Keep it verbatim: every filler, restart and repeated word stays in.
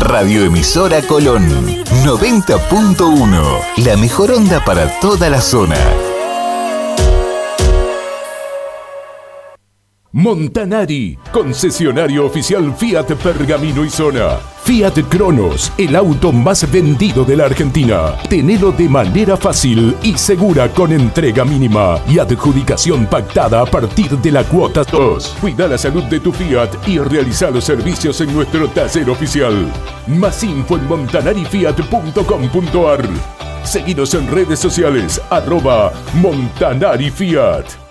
Radioemisora Colón noventa punto uno. La mejor onda para toda la zona. Montanari, concesionario oficial Fiat Pergamino y Zona. Fiat Cronos, el auto más vendido de la Argentina. Tenelo de manera fácil y segura con entrega mínima y adjudicación pactada a partir de la cuota dos. Cuida la salud de tu Fiat y realiza los servicios en nuestro taller oficial. Más info en montanari fiat punto com punto ar. Seguidos en redes sociales, arroba Montanari Fiat.